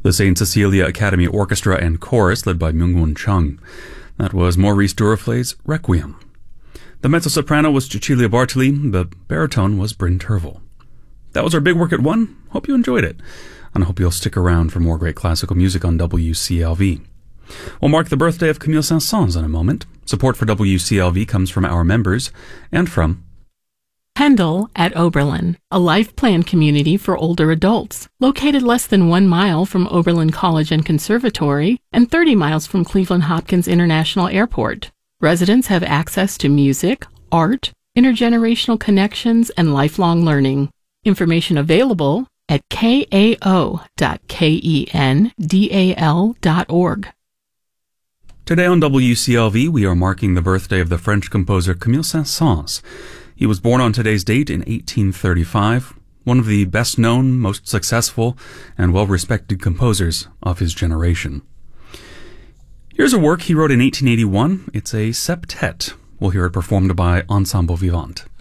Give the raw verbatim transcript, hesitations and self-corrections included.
The Saint Cecilia Academy Orchestra and Chorus, led by Myung-Won Chung. That was Maurice Duruflé's Requiem. The mezzo-soprano was Cecilia Bartoli, the baritone was Bryn Tervel. That was our Big Work at One. Hope you enjoyed it, and I hope you'll stick around for more great classical music on W C L V. We'll mark the birthday of Camille Saint-Saëns in a moment. Support for W C L V comes from our members and from Handel at Oberlin, a life plan community for older adults, located less than one mile from Oberlin College and Conservatory and thirty miles from Cleveland Hopkins International Airport. Residents have access to music, art, intergenerational connections, and lifelong learning. Information available at k a o dot kendal dot org. Today on W C L V, we are marking the birthday of the French composer Camille Saint-Saëns. He was born on today's date in eighteen thirty-five, one of the best-known, most successful, and well-respected composers of his generation. Here's a work he wrote in eighteen eighty-one. It's a septet. We'll hear it performed by Ensemble Vivant.